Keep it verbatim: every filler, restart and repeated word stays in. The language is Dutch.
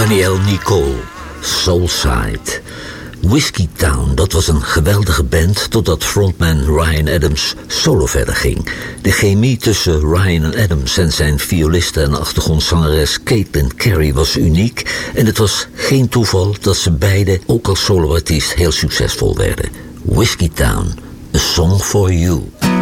Danielle Nicole, Soulside. Whiskey Town, dat was een geweldige band totdat frontman Ryan Adams solo verder ging. De chemie tussen Ryan Adams en zijn violiste en achtergrondzangeres Caitlin Carey was uniek en het was geen toeval dat ze beide ook als soloartiest heel succesvol werden. Whiskey Town, A Song for You.